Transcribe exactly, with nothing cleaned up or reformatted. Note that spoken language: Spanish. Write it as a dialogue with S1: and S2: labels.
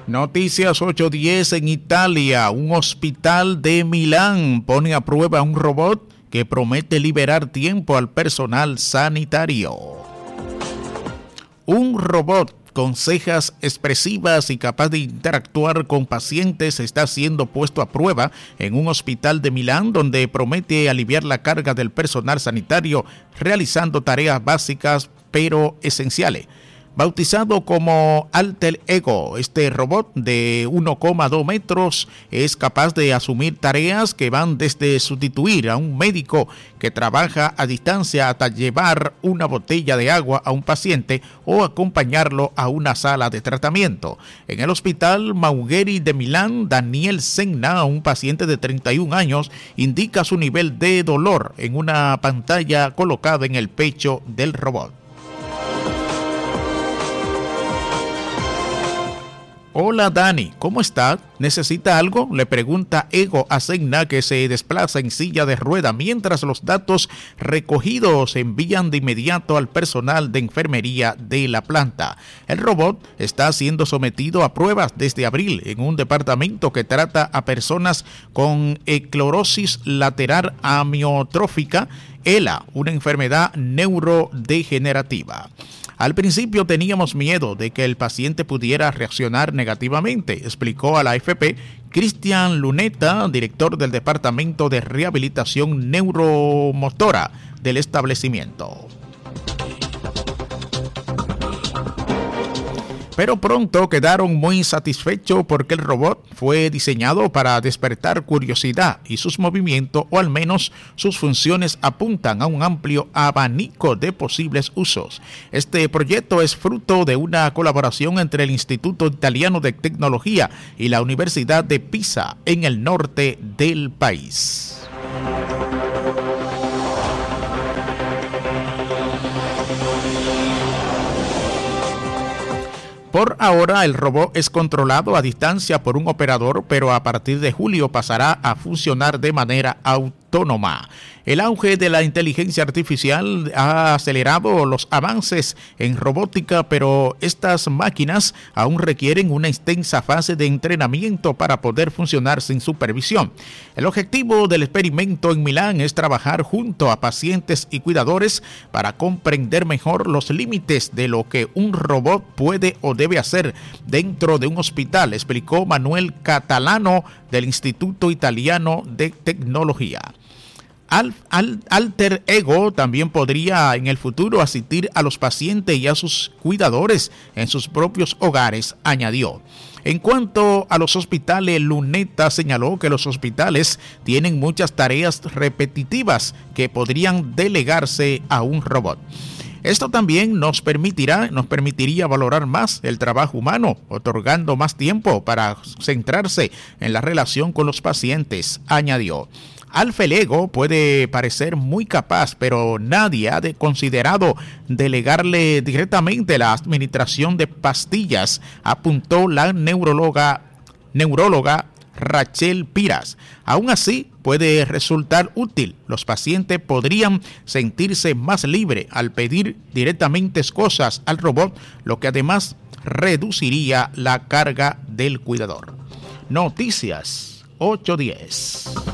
S1: Noticias ocho diez en Italia. Un hospital de Milán pone a prueba un robot que promete liberar tiempo al personal sanitario. Un robot con cejas expresivas y capaz de interactuar con pacientes está siendo puesto a prueba en un hospital de Milán, donde promete aliviar la carga del personal sanitario realizando tareas básicas pero esenciales. Bautizado como Alter Ego, este robot de uno coma dos metros es capaz de asumir tareas que van desde sustituir a un médico que trabaja a distancia hasta llevar una botella de agua a un paciente o acompañarlo a una sala de tratamiento. En el hospital Maugheri de Milán, Daniel Senna, un paciente de treinta y un años, indica su nivel de dolor en una pantalla colocada en el pecho del robot. Hola Dani, ¿cómo está? ¿Necesita algo? Le pregunta Ego a Senna, que se desplaza en silla de rueda mientras los datos recogidos se envían de inmediato al personal de enfermería de la planta. El robot está siendo sometido a pruebas desde abril en un departamento que trata a personas con esclerosis lateral amiotrófica, E L A, una enfermedad neurodegenerativa. Al principio teníamos miedo de que el paciente pudiera reaccionar negativamente, explicó a la A F P Cristian Luneta, director del Departamento de Rehabilitación Neuromotora del establecimiento. Pero pronto quedaron muy satisfechos porque el robot fue diseñado para despertar curiosidad y sus movimientos, o al menos sus funciones, apuntan a un amplio abanico de posibles usos. Este proyecto es fruto de una colaboración entre el Instituto Italiano de Tecnología y la Universidad de Pisa en el norte del país. Por ahora, el robot es controlado a distancia por un operador, pero a partir de julio pasará a funcionar de manera autónoma. El auge de la inteligencia artificial ha acelerado los avances en robótica, pero estas máquinas aún requieren una extensa fase de entrenamiento para poder funcionar sin supervisión. El objetivo del experimento en Milán es trabajar junto a pacientes y cuidadores para comprender mejor los límites de lo que un robot puede o debe hacer dentro de un hospital, explicó Manuel Catalano del Instituto Italiano de Tecnología. Al, al, Alter Ego también podría en el futuro asistir a los pacientes y a sus cuidadores en sus propios hogares, añadió. En cuanto a los hospitales, Luneta señaló que los hospitales tienen muchas tareas repetitivas que podrían delegarse a un robot. Esto también nos permitirá, nos permitiría valorar más el trabajo humano, otorgando más tiempo para centrarse en la relación con los pacientes, añadió. Alter Ego puede parecer muy capaz, pero nadie ha de considerado delegarle directamente la administración de pastillas, apuntó la neuróloga, neuróloga Rachel Piras. Aún así, puede resultar útil. Los pacientes podrían sentirse más libres al pedir directamente cosas al robot, lo que además reduciría la carga del cuidador. Noticias ocho diez.